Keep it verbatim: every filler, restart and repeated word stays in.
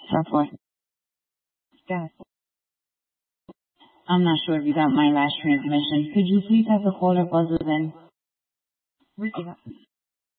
Southwest. Gas. I'm not sure if you got my last transmission. Could you please have the caller buzzer then? Receiver.